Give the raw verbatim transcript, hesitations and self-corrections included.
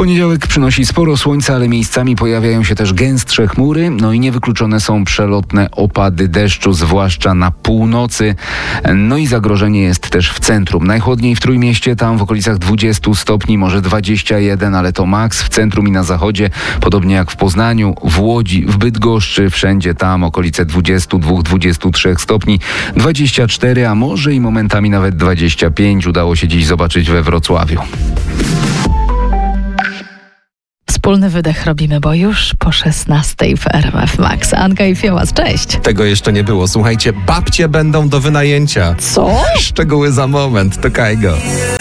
Poniedziałek przynosi sporo słońca, ale miejscami pojawiają się też gęstsze chmury, no i niewykluczone są przelotne opady deszczu, zwłaszcza na północy. No i zagrożenie jest też w centrum. Najchłodniej w Trójmieście, tam w okolicach dwadzieścia stopni, może dwadzieścia jeden, ale to maks w centrum i na zachodzie, podobnie jak w Poznaniu, w Łodzi, w Bydgoszczy, wszędzie tam okolice dwadzieścia dwa dwadzieścia trzy stopni, dwadzieścia cztery, a może i momentami nawet dwadzieścia pięć udało się dziś zobaczyć we Wrocławiu. Wspólny wydech robimy, bo już po szesnastej w R M F Max. Anka i Fiołas, cześć. Tego jeszcze nie było. Słuchajcie, babcie będą do wynajęcia. Co? Szczegóły za moment. To Kajgo.